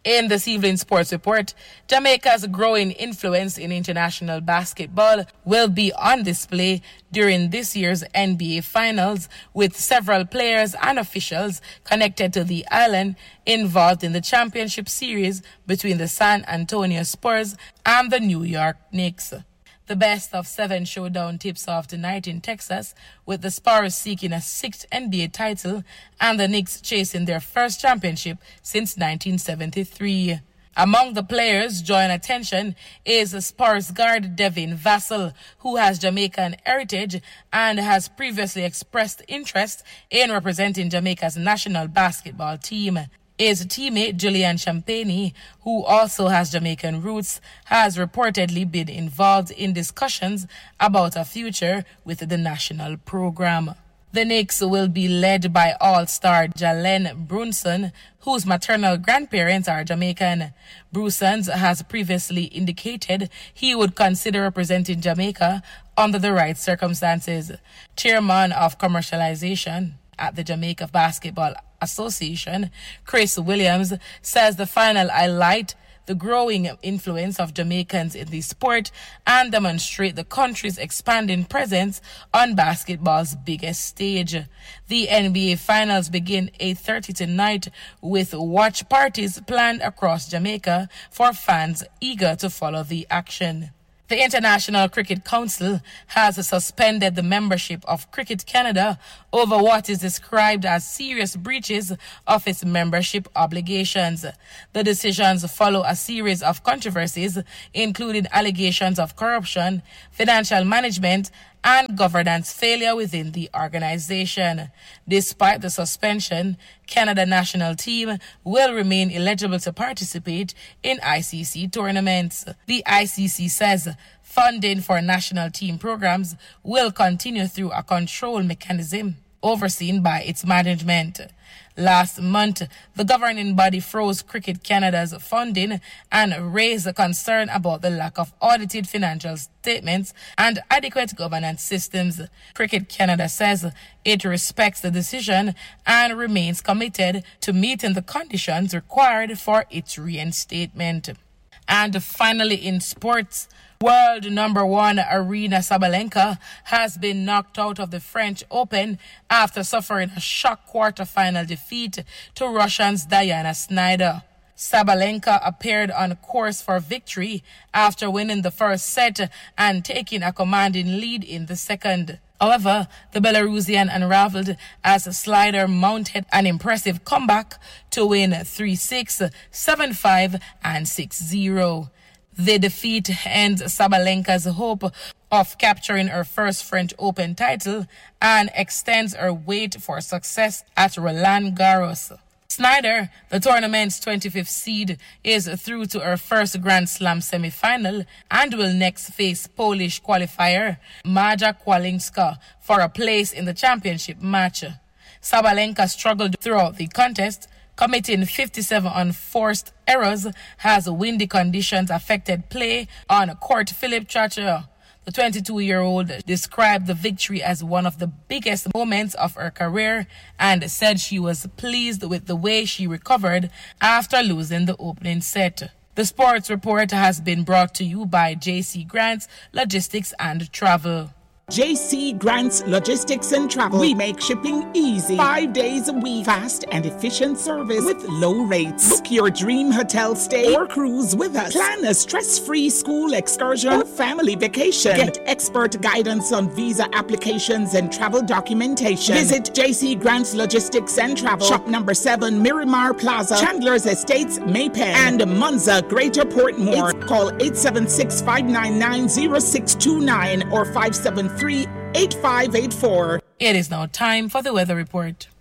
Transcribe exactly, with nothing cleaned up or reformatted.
In this evening's sports report, Jamaica's growing influence in international basketball will be on display during this year's N B A Finals, with several players and officials connected to the island involved in the championship series between the San Antonio Spurs and the New York Knicks. The best of seven showdown tips off tonight in Texas, with the Spurs seeking a sixth N B A title and the Knicks chasing their first championship since nineteen seventy-three. Among the players drawing attention is Spurs guard Devin Vassell, who has Jamaican heritage and has previously expressed interest in representing Jamaica's national basketball team. His teammate Julian Champagny, who also has Jamaican roots, has reportedly been involved in discussions about a future with the national program. The Knicks will be led by all-star Jalen Brunson, whose maternal grandparents are Jamaican. Brunson has previously indicated he would consider representing Jamaica under the right circumstances. Chairman of commercialization at the Jamaica Basketball Association, Chris Williams, says the final highlight the growing influence of Jamaicans in the sport and demonstrate the country's expanding presence on basketball's biggest stage. The N B A Finals begin eight thirty tonight, with watch parties planned across Jamaica for fans eager to follow the action. The International Cricket Council has suspended the membership of Cricket Canada over what is described as serious breaches of its membership obligations. The decisions follow a series of controversies, including allegations of corruption, financial management, and governance failure within the organization. Despite the suspension, Canada national team will remain eligible to participate in I C C tournaments. The I C C says funding for national team programs will continue through a control mechanism overseen by its management. Last month, the governing body froze Cricket Canada's funding and raised a concern about the lack of audited financial statements and adequate governance systems. Cricket Canada says it respects the decision and remains committed to meeting the conditions required for its reinstatement. And finally, in sports, world number one Aryna Sabalenka has been knocked out of the French Open after suffering a shock quarter-final defeat to Russian's Diana Snyder. Sabalenka appeared on course for victory after winning the first set and taking a commanding lead in the second. However, the Belarusian unraveled as Snyder mounted an impressive comeback to win three six, seven five, and six zero. The defeat ends Sabalenka's hope of capturing her first French Open title and extends her wait for success at Roland Garros. Snyder, the tournament's twenty-fifth seed, is through to her first Grand Slam semi-final and will next face Polish qualifier Maja Kwalinska for a place in the championship match. Sabalenka struggled throughout the contest, committing fifty-seven unforced errors as windy conditions affected play on court. Philip Chacha, the twenty-two-year-old, described the victory as one of the biggest moments of her career and said she was pleased with the way she recovered after losing the opening set. The sports report has been brought to you by J C Grants Logistics and Travel. J C Grants Logistics and Travel. We make shipping easy. Five days a week. Fast and efficient service with low rates. Book your dream hotel stay or cruise with us. Plan a stress-free school excursion or family vacation. Get expert guidance on visa applications and travel documentation. Visit J C Grants Logistics and Travel. Shop number seven, Miramar Plaza, Chandler's Estates, Maypen, and Monza, Greater Portmore. It's call eight seven six, five nine nine, zero six two nine or five seven three, eight five eight four. It is now time for the weather report.